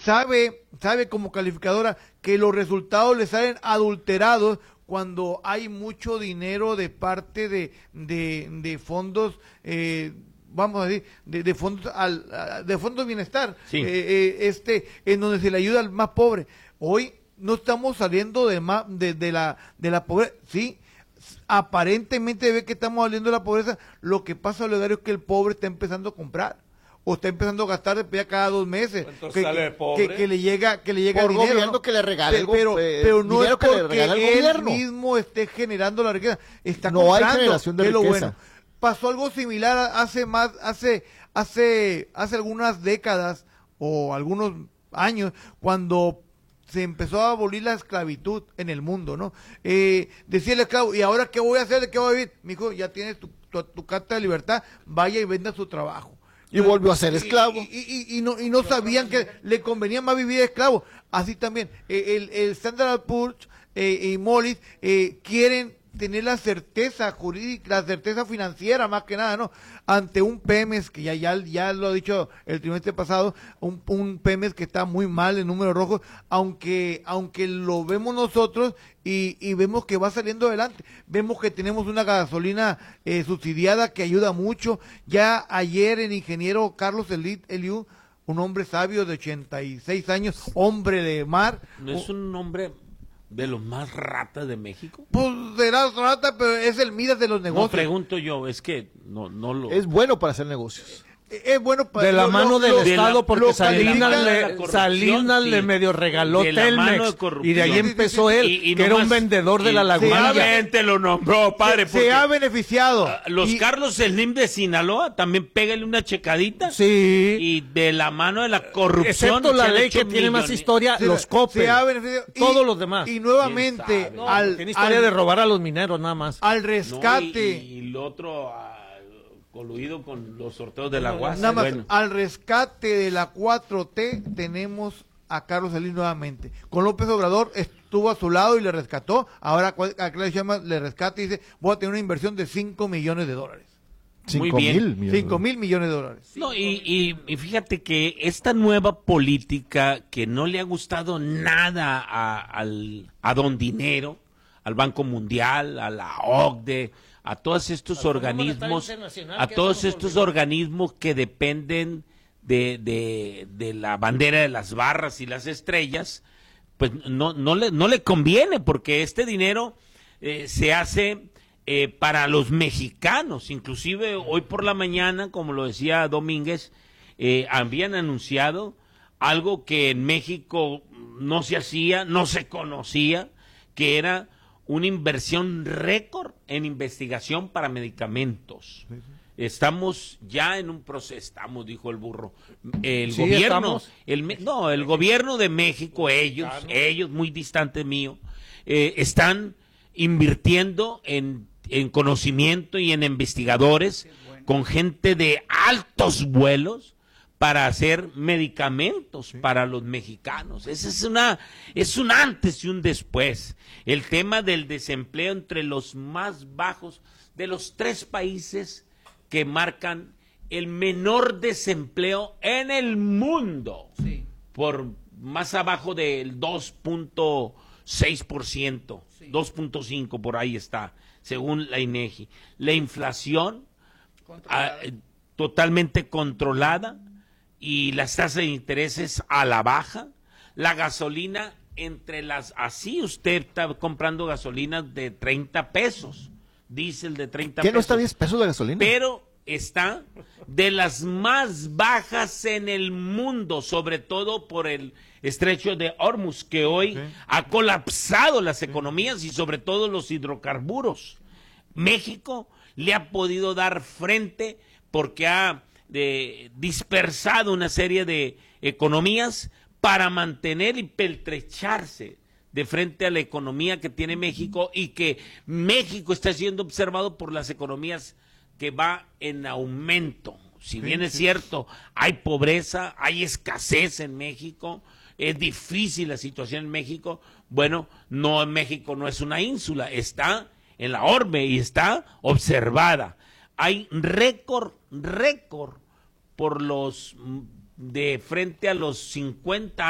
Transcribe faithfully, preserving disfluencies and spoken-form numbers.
sabe, sabe como calificadora que los resultados le salen adulterados cuando hay mucho dinero de parte de, de, de fondos, eh, vamos a decir, de, de fondos al, de fondos de bienestar, sí. eh, eh, este, en donde se le ayuda al más pobre. Hoy no estamos saliendo de, ma, de, de la de la pobreza, sí, aparentemente ve que estamos saliendo de la pobreza. Lo que pasa, Olegario, es que el pobre está empezando a comprar o está empezando a gastar después cada dos meses, entonces que, sale de pobre. que, que le llega que le llega por dinero, gobierno, ¿no? que le regale pero, pero, eh, pero no es que le porque regala el él gobierno. mismo esté generando la riqueza, está no comprando, hay generación de que es lo riqueza. bueno. Pasó algo similar hace más hace hace hace algunas décadas o algunos años, cuando se empezó a abolir la esclavitud en el mundo, ¿no? Eh, decía el esclavo, ¿y ahora qué voy a hacer? ¿De qué voy a vivir? Mi hijo, ya tienes tu, tu, tu carta de libertad, vaya y venda su trabajo. Y volvió a ser esclavo. Y, y, y, y no, y no sabían que le convenía más vivir esclavo. Así también, eh, el, el Standard and Poor's eh, y Moody's eh, quieren tener la certeza jurídica, la certeza financiera más que nada, ¿no? Ante un Pemex, que ya, ya, ya lo ha dicho el trimestre pasado, un, un Pemex que está muy mal en números rojos, aunque, aunque lo vemos nosotros y, y vemos que va saliendo adelante. Vemos que tenemos una gasolina eh, subsidiada que ayuda mucho. Ya ayer el ingeniero Carlos Elit, Eliú, un hombre sabio de ochenta y seis años, hombre de mar. ¿No es un hombre de los más ratas de México? Pues será rata, pero es el Midas de los negocios. No, pregunto yo, es que no, no lo... Es bueno para hacer negocios. Es bueno para de la lo, mano lo, del lo, Estado, lo, porque lo Salinas, le, Salinas sí. le medio regaló De la mano Telmex de y de ahí empezó él, y, y que nomás, era un vendedor de la laguna. Te lo nombró, padre. Se, se ha beneficiado. Uh, los y, Carlos Slim de Sinaloa, también pégale una checadita. Sí. Y de la mano de la corrupción. Excepto la ley que tiene más historia, sí, los COPE. Se ha beneficiado. Todos y, los demás. Y nuevamente, no, al, tiene historia al, de robar a los mineros, nada más. Al rescate. No, y, y el otro... Uh, coluido con los sorteos de la U A S. Nada más, bueno. al rescate de la cuatro T tenemos a Carlos Slim nuevamente. Con López Obrador estuvo a su lado y le rescató. Ahora a Claudio Sheinbaum le rescata y dice, voy a tener una inversión de cinco millones de dólares. Muy bien. cinco mil millones de dólares. No, y, y, y fíjate que esta nueva política que no le ha gustado nada a, al, a Don Dinero, al Banco Mundial, a la O C D E, a todos estos organismos, a todos estos organismos que dependen de, de, de la bandera de las barras y las estrellas, pues no, no, le, no le conviene, porque este dinero eh, se hace eh, para los mexicanos. Inclusive hoy por la mañana, como lo decía Domínguez, eh, habían anunciado algo que en México no se hacía, no se conocía, que era una inversión récord en investigación para medicamentos. Sí, sí. Estamos ya en un proceso, estamos, dijo el burro. El sí, gobierno, el, no, el gobierno de México, ellos, ellos muy distantes mío, eh, están invirtiendo en, en conocimiento y en investigadores con gente de altos vuelos para hacer medicamentos sí. para los mexicanos. Ese es una, es un antes y un después. El tema del desempleo entre los más bajos de los tres países que marcan el menor desempleo en el mundo, sí. por más abajo del dos punto seis por ciento, sí. dos punto cinco por ahí está, según la INEGI. La inflación a, totalmente controlada, y las tasas de intereses a la baja, la gasolina entre las, así usted está comprando gasolina de treinta pesos, diésel de treinta pesos. ¿Qué no está diez pesos la gasolina? Pero está de las más bajas en el mundo, sobre todo por el estrecho de Hormuz, que hoy okay. ha colapsado las economías y sobre todo los hidrocarburos. México le ha podido dar frente porque ha de dispersado una serie de economías para mantener y pertrecharse de frente a la economía que tiene México, y que México está siendo observado por las economías que va en aumento. Si bien es cierto, hay pobreza, hay escasez en México, es difícil la situación en México. Bueno, no, en México no es una ínsula, está en la orbe y está observada. Hay récord, récord por los de frente a los cincuenta